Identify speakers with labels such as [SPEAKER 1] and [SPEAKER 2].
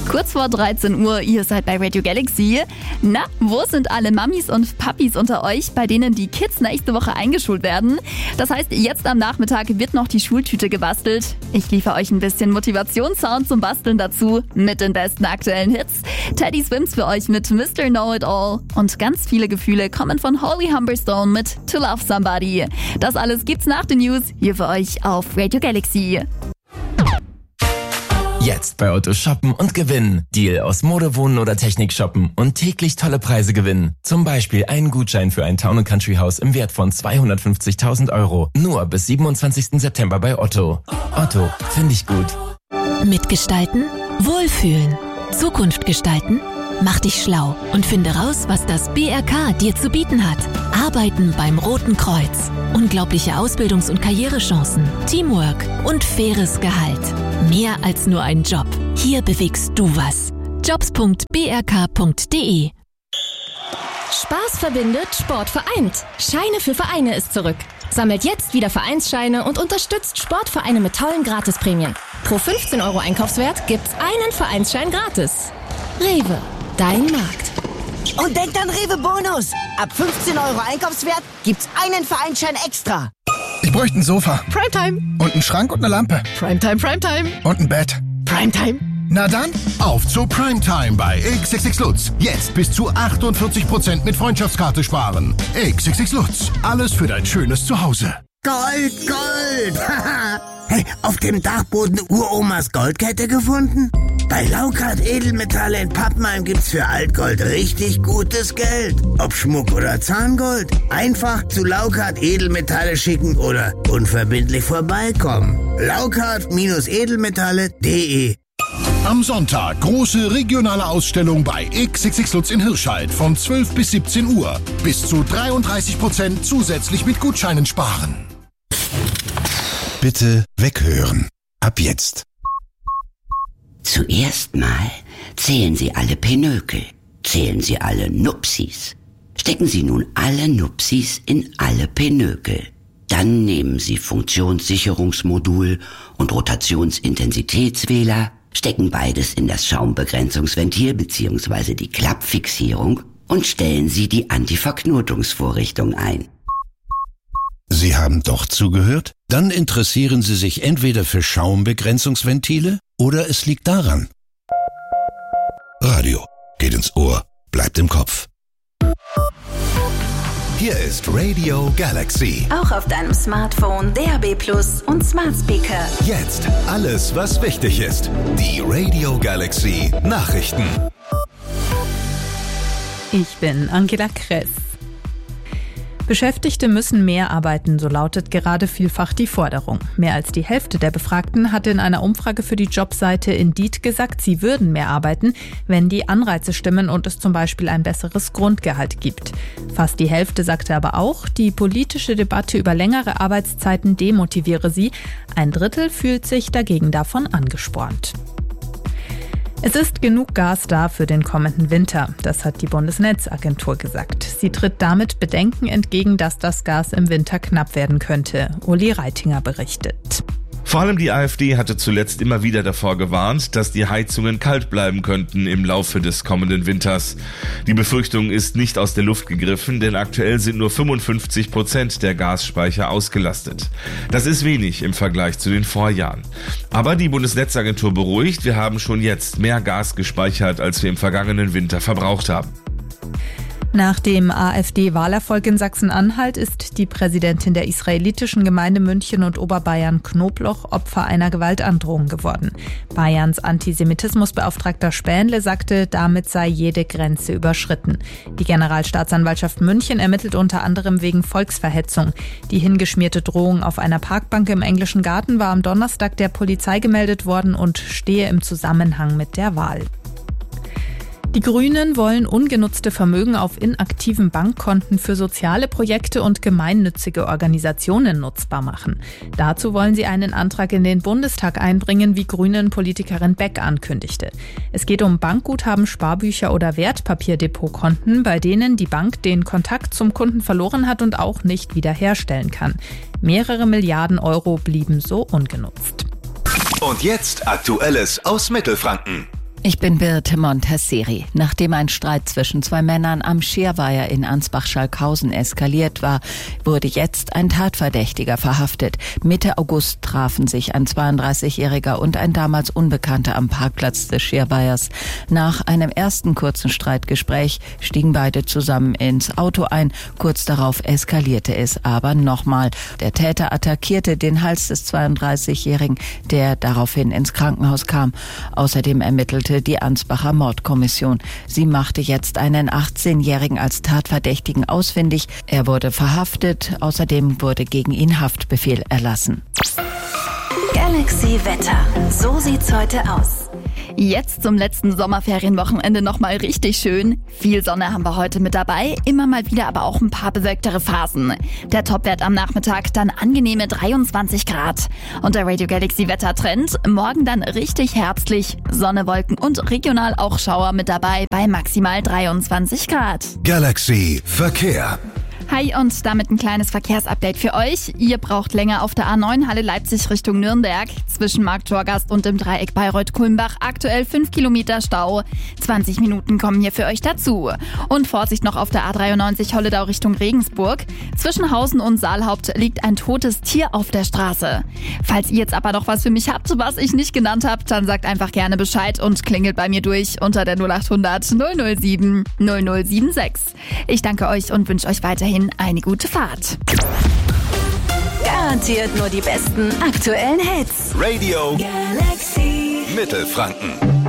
[SPEAKER 1] Kurz vor 13 Uhr, ihr seid bei Radio Galaxy. Na, wo sind alle Mamis und Papis unter euch, bei denen die Kids nächste Woche eingeschult werden? Das heißt, jetzt am Nachmittag wird noch die Schultüte gebastelt. Ich liefere euch ein bisschen Motivationssound zum Basteln dazu mit den besten aktuellen Hits. Teddy Swims für euch mit Mr. Know-It-All und ganz viele Gefühle kommen von Holly Humberstone mit To Love Somebody. Das alles gibt's nach den News hier für euch auf Radio Galaxy.
[SPEAKER 2] Jetzt bei Otto shoppen und gewinnen. Deal aus Mode, Wohnen oder Technik shoppen und täglich tolle Preise gewinnen. Zum Beispiel einen Gutschein für ein Town & Country Haus im Wert von 250.000 €. Nur bis 27. September bei Otto. Otto, finde ich gut.
[SPEAKER 3] Mitgestalten, wohlfühlen, Zukunft gestalten. Mach dich schlau und finde raus, was das BRK dir zu bieten hat. Arbeiten beim Roten Kreuz. Unglaubliche Ausbildungs- und Karrierechancen, Teamwork und faires Gehalt. Mehr als nur ein Job. Hier bewegst du was. jobs.brk.de.
[SPEAKER 4] Spaß verbindet, Sport vereint. Scheine für Vereine ist zurück. Sammelt jetzt wieder Vereinsscheine und unterstützt Sportvereine mit tollen Gratisprämien. Pro 15 € Einkaufswert gibt's einen Vereinsschein gratis. Rewe, dein Markt.
[SPEAKER 5] Und denkt an Rewe Bonus. Ab 15 € Einkaufswert gibt's einen Vereinsschein extra.
[SPEAKER 6] Ich bräuchte ein Sofa.
[SPEAKER 4] Primetime.
[SPEAKER 6] Und einen Schrank und eine Lampe.
[SPEAKER 4] Primetime, Primetime.
[SPEAKER 6] Und ein Bett.
[SPEAKER 4] Primetime.
[SPEAKER 6] Na dann,
[SPEAKER 7] auf zur Primetime bei XXX Lutz. Jetzt bis zu 48% mit Freundschaftskarte sparen. XXX Lutz. Alles für dein schönes Zuhause.
[SPEAKER 8] Gold, Gold! Hey, auf dem Dachboden Uromas Goldkette gefunden? Bei Laukart Edelmetalle in Pappenheim gibt's für Altgold richtig gutes Geld. Ob Schmuck oder Zahngold. Einfach zu Laukart Edelmetalle schicken oder unverbindlich vorbeikommen. Laukart-edelmetalle.de.
[SPEAKER 7] Am Sonntag große regionale Ausstellung bei XXX Lutz in Hirscheid von 12 bis 17 Uhr. Bis zu 33% zusätzlich mit Gutscheinen sparen.
[SPEAKER 9] Bitte weghören. Ab jetzt.
[SPEAKER 10] Zuerst mal zählen Sie alle Pinökel. Zählen Sie alle Nupsis. Stecken Sie nun alle Nupsis in alle Pinökel. Dann nehmen Sie Funktionssicherungsmodul und Rotationsintensitätswähler, stecken beides in das Schaumbegrenzungsventil bzw. die Klappfixierung und stellen Sie die Antiverknotungsvorrichtung ein.
[SPEAKER 9] Sie haben doch zugehört? Dann interessieren Sie sich entweder für Schaumbegrenzungsventile oder es liegt daran. Radio geht ins Ohr, bleibt im Kopf. Hier ist Radio Galaxy.
[SPEAKER 3] Auch auf deinem Smartphone, DAB+ und Smart Speaker.
[SPEAKER 9] Jetzt alles, was wichtig ist. Die Radio Galaxy Nachrichten.
[SPEAKER 11] Ich bin Angela Kress. Beschäftigte müssen mehr arbeiten, so lautet gerade vielfach die Forderung. Mehr als die Hälfte der Befragten hatte in einer Umfrage für die Jobseite Indeed gesagt, sie würden mehr arbeiten, wenn die Anreize stimmen und es zum Beispiel ein besseres Grundgehalt gibt. Fast die Hälfte sagte aber auch, die politische Debatte über längere Arbeitszeiten demotiviere sie. Ein Drittel fühlt sich dagegen davon angespornt. Es ist genug Gas da für den kommenden Winter, das hat die Bundesnetzagentur gesagt. Sie tritt damit Bedenken entgegen, dass das Gas im Winter knapp werden könnte. Uli Reitinger berichtet.
[SPEAKER 12] Vor allem die AfD hatte zuletzt immer wieder davor gewarnt, dass die Heizungen kalt bleiben könnten im Laufe des kommenden Winters. Die Befürchtung ist nicht aus der Luft gegriffen, denn aktuell sind nur 55% der Gasspeicher ausgelastet. Das ist wenig im Vergleich zu den Vorjahren. Aber die Bundesnetzagentur beruhigt, wir haben schon jetzt mehr Gas gespeichert, als wir im vergangenen Winter verbraucht haben.
[SPEAKER 11] Nach dem AfD-Wahlerfolg in Sachsen-Anhalt ist die Präsidentin der israelitischen Gemeinde München und Oberbayern Knobloch Opfer einer Gewaltandrohung geworden. Bayerns Antisemitismusbeauftragter Spähnle sagte, damit sei jede Grenze überschritten. Die Generalstaatsanwaltschaft München ermittelt unter anderem wegen Volksverhetzung. Die hingeschmierte Drohung auf einer Parkbank im Englischen Garten war am Donnerstag der Polizei gemeldet worden und stehe im Zusammenhang mit der Wahl. Die Grünen wollen ungenutzte Vermögen auf inaktiven Bankkonten für soziale Projekte und gemeinnützige Organisationen nutzbar machen. Dazu wollen sie einen Antrag in den Bundestag einbringen, wie Grünen-Politikerin Beck ankündigte. Es geht um Bankguthaben, Sparbücher oder Wertpapierdepotkonten, bei denen die Bank den Kontakt zum Kunden verloren hat und auch nicht wiederherstellen kann. Mehrere Milliarden Euro blieben so ungenutzt.
[SPEAKER 9] Und jetzt Aktuelles aus Mittelfranken.
[SPEAKER 13] Ich bin Birte Montesseri. Nachdem ein Streit zwischen zwei Männern am Scherweiher in Ansbach-Schalkhausen eskaliert war, wurde jetzt ein Tatverdächtiger verhaftet. Mitte August trafen sich ein 32-Jähriger und ein damals Unbekannter am Parkplatz des Scherweihers. Nach einem ersten kurzen Streitgespräch stiegen beide zusammen ins Auto ein. Kurz darauf eskalierte es aber nochmal. Der Täter attackierte den Hals des 32-Jährigen, der daraufhin ins Krankenhaus kam. Außerdem ermittelte die Ansbacher Mordkommission. Sie machte jetzt einen 18-Jährigen als Tatverdächtigen ausfindig. Er wurde verhaftet. Außerdem wurde gegen ihn Haftbefehl erlassen.
[SPEAKER 3] Galaxy Wetter. So sieht's heute aus.
[SPEAKER 1] Jetzt zum letzten Sommerferienwochenende nochmal richtig schön. Viel Sonne haben wir heute mit dabei, immer mal wieder aber auch ein paar bewölktere Phasen. Der Topwert am Nachmittag dann angenehme 23 Grad. Und der Radio Galaxy Wettertrend, morgen dann richtig herbstlich, Sonne, Wolken und regional auch Schauer mit dabei bei maximal 23 Grad.
[SPEAKER 7] Galaxy Verkehr.
[SPEAKER 1] Hi und damit ein kleines Verkehrsupdate für euch. Ihr braucht länger auf der A9 Halle Leipzig Richtung Nürnberg. Zwischen Markt-Torgast und dem Dreieck Bayreuth-Kulmbach aktuell 5 Kilometer Stau. 20 Minuten kommen hier für euch dazu. Und Vorsicht noch auf der A93 Holledau Richtung Regensburg. Zwischen Hausen und Saalhaupt liegt ein totes Tier auf der Straße. Falls ihr jetzt aber noch was für mich habt, was ich nicht genannt habe, dann sagt einfach gerne Bescheid und klingelt bei mir durch unter der 0800 007 0076. Ich danke euch und wünsche euch weiterhin eine gute Fahrt.
[SPEAKER 3] Garantiert nur die besten aktuellen Hits.
[SPEAKER 7] Radio
[SPEAKER 3] Galaxy
[SPEAKER 7] Mittelfranken.